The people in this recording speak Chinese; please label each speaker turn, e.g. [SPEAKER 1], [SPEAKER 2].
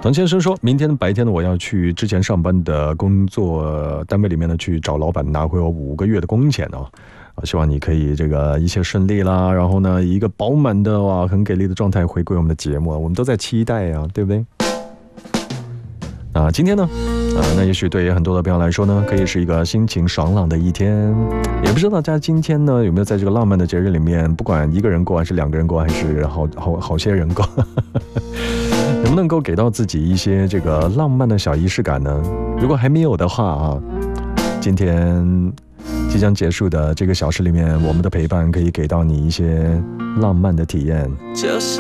[SPEAKER 1] 唐先生说，明天白天呢，我要去之前上班的工作单位里面呢，去找老板拿回我5个月的工钱啊。希望你可以这个一切顺利啦，然后呢，一个饱满的哇，很给力的状态回归我们的节目，我们都在期待啊，对不对？今天呢，那也许对很多的朋友来说呢，可以是一个心情爽朗的一天。也不知道大家今天呢有没有在这个浪漫的节日里面，不管一个人过还是2个人过，还是好些人过。能不能够给到自己一些这个浪漫的小仪式感呢？如果还没有的话啊，今天即将结束的这个小时里面，我们的陪伴可以给到你一些浪漫的体验。